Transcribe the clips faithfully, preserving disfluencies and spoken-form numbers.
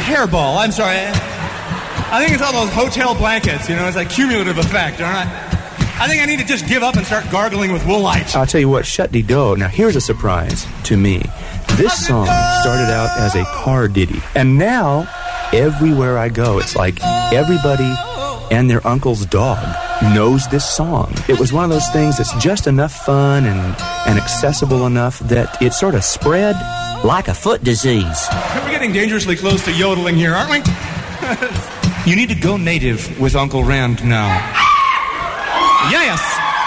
hairball. I'm sorry. I think it's all those hotel blankets, you know, it's like cumulative effect, all right? I think I need to just give up and start gargling with woolite. I'll tell you what, Shut-dee-do. Now, here's a surprise to me. This song started out as a car ditty, and now, everywhere I go, it's like everybody and their uncle's dog knows this song. It was one of those things that's just enough fun and, and accessible enough that it sort of spread like a foot disease. We're getting dangerously close to yodeling here, aren't we? You need to go native with Uncle Rand now. Yes!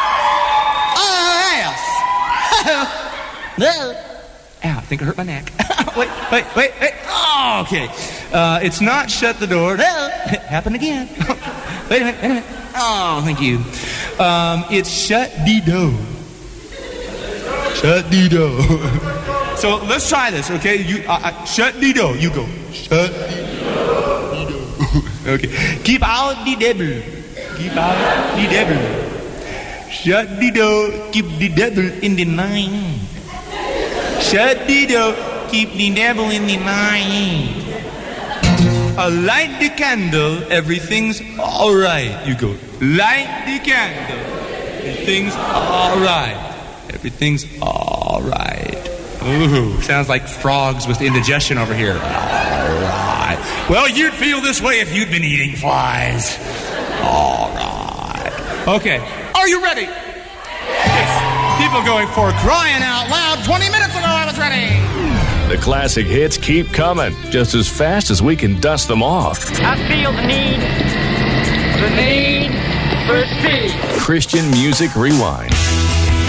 Oh, yes! Ow, I think I hurt my neck. wait, wait, wait, wait. Oh, okay. Uh, it's not shut the door. It happened again. Wait a minute, wait a minute. Oh, thank you. Um, it's shut-dee-do. Shut-dee-do. So let's try this, okay? You uh, uh, shut-dee-do. You go. Shut-dee-do. Okay. Keep out the devil. Keep out the devil. Shut-dee-do. Keep the devil in the night. Shut-dee-do. Keep the devil in the night. Uh, light the candle, everything's alright. You go, light the candle, everything's alright. Everything's alright. Ooh, sounds like frogs with indigestion over here. Alright. Well, you'd feel this way if you'd been eating flies. Alright. Okay, are you ready? Yes. People going for crying out loud. twenty minutes ago I was ready. The classic hits keep coming, just as fast as we can dust them off. I feel the need, the need for speed. Christian Music Rewind.